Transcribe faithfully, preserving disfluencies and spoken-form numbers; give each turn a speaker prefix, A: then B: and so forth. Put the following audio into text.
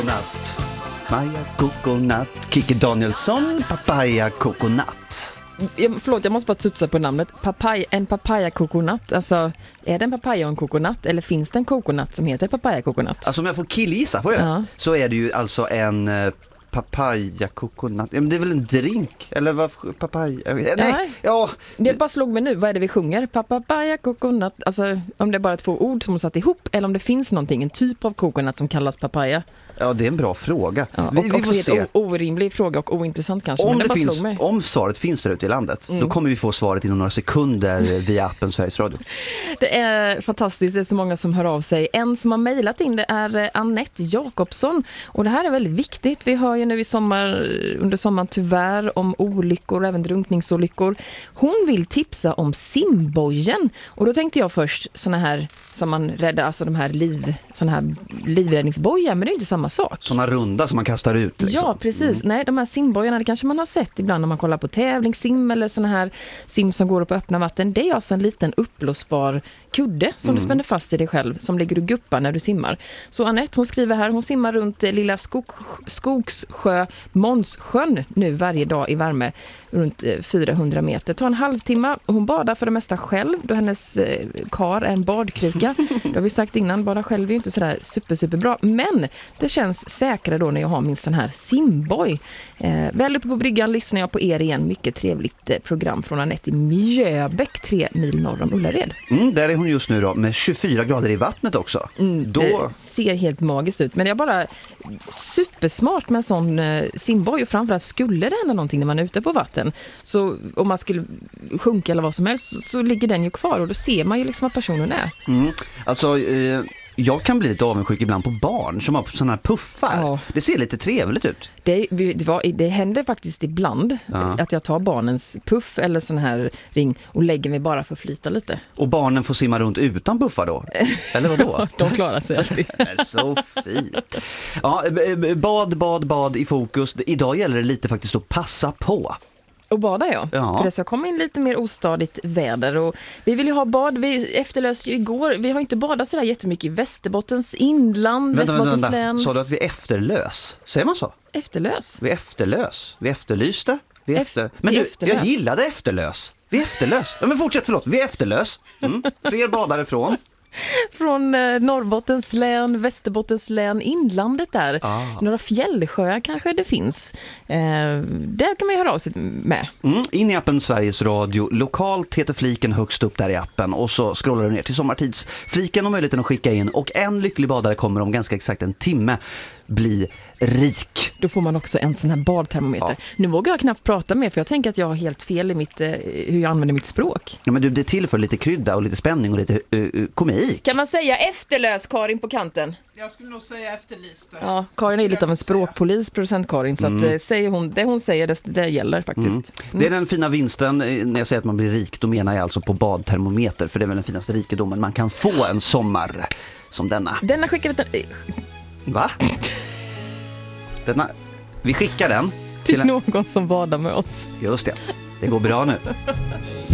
A: Natt. Papaya coconut. Kikki Danielsson, papaya coconut.
B: Jag, förlåt, jag måste bara tutsa på namnet. Papaya, en papaya coconut. Alltså, är det en papaya och en coconut? Eller finns det en coconut som heter papaya coconut?
A: Alltså om jag får killgissa, får jag
B: Ja.
A: det? Så är det ju alltså en uh, papaya coconut. Ja, men det är väl en drink? Eller vad? Papaya? Nej,
B: Ja.
A: ja.
B: Det bara slog mig nu. Vad är det vi sjunger? Papaya coconut. Alltså, om det är bara två ord som är satt ihop. Eller om det finns någonting, en typ av coconut som kallas papaya.
A: Ja, det är en bra fråga.
B: Ja, och
A: vi, vi
B: också
A: får se.
B: en orimlig fråga och ointressant kanske.
A: Om,
B: men det,
A: det
B: bara
A: finns,
B: slog mig.
A: om svaret finns där ute i landet,
B: Mm.
A: då kommer vi få svaret inom några sekunder via appen Sveriges Radio.
B: Det är fantastiskt, det är så många som hör av sig. En som har mejlat in det är Annette Jakobsson. Och det här är väldigt viktigt. Vi hör ju nu i sommar, under sommaren tyvärr om olyckor och även drunkningsolyckor. Hon vill tipsa om simbojen. Och då tänkte jag först såna här som man räddar, alltså de här liv, såna här livräddningsbojar, men det är inte samma sak.
A: Såna runda som man kastar ut. Liksom.
B: Ja, precis. Mm. Nej, de här simbojarna, det kanske man har sett ibland när man kollar på tävlingssim eller såna här sim som går upp på öppna vatten. Det är alltså en liten uppblåsbar kudde som mm. du spänner fast i dig själv, som ligger och guppar när du simmar. Så Annette, hon skriver här, hon simmar runt lilla skog, Skogssjö, Månssjön nu varje dag i värme runt fyrahundra meter. Det tar en halvtimme och hon badar för det mesta själv då hennes eh, kar är en badkruka. Det har vi sagt innan, bada själv är ju inte sådär super, super bra. Men det känns säkrare då när jag har min sån här simboj. Eh, väl uppe på bryggan lyssnar jag på er igen. Mycket trevligt eh, program från Annette i Mjöbäck, tre mil norr om Ullared.
A: Mm, där är hon just nu då, med tjugofyra grader i vattnet också.
B: Mm,
A: då...
B: Det ser helt magiskt ut. Men jag bara supersmart med en sån eh, simboj, och framförallt skulle det hända någonting när man är ute på vatten. Så om man skulle sjunka eller vad som helst så, så ligger den ju kvar och då ser man ju liksom vad personen är.
A: Mm, alltså... Eh... Jag kan bli lite avundsjuk ibland på barn som har såna här puffar. Ja. Det ser lite trevligt ut.
B: Det, det, var, det händer faktiskt ibland ja. att jag tar barnens puff eller sån här ring och lägger mig bara för att flyta lite.
A: Och barnen får simma runt utan puffar då? Eller vad då?
B: De klarar sig alltid.
A: Så fint. Ja, bad, bad, bad i fokus. Idag gäller det lite faktiskt att passa på.
B: Och bada ja. ja. För det ska komma in lite mer ostadigt väder. Och vi vill ju ha bad. Vi efterlöste ju igår. Vi har inte badat sådär jättemycket i Västerbottens inland.
A: Vänta,
B: Västerbottens
A: vänta,
B: län.
A: vänta. Sa du att vi efterlös? Säger man så?
B: Efterlös?
A: Vi efterlös. Vi efterlyste. Vi efter...
B: Eft-
A: Men
B: vi
A: du,
B: efterlös.
A: jag gillade efterlös. Vi efterlös. Ja, men fortsätt, förlåt. Vi efterlös. Mm. Fler badare från...
B: Från eh, Norrbottens län, Västerbottens län, inlandet där. Ah. Några fjällsjöar kanske det finns. Eh, där kan man ju höra av sig med.
A: Mm, in i appen Sveriges Radio. Lokalt heter fliken högst upp där i appen. Och så scrollar du ner till sommartidsfliken och möjligheten att skicka in. Och en lycklig badare kommer om ganska exakt en timme bli rik.
B: Då får man också en sån här badtermometer. Ja. Nu vågar jag knappt prata med, för jag tänker att jag har helt fel i mitt, eh, hur jag använder mitt språk.
A: Ja, men du, det tillför lite krydda och lite spänning och lite uh, uh, komik.
B: Kan man säga efterlös, Karin, på kanten?
C: Jag skulle nog säga efterlyste.
B: Ja, Karin är lite av en språkpolis, producent Karin, så
A: mm.
B: att, eh, säger hon, det hon säger, det, det gäller faktiskt. Mm.
A: Mm. Det är den fina vinsten, när jag säger att man blir rik, då menar jag alltså på badtermometer, för det är väl den finaste rikedomen man kan få en sommar som denna.
B: Denna skickar vi... T-
A: Va? Denna, vi skickar den
B: till, till någon en... som badar med oss.
A: Just det, det går bra nu.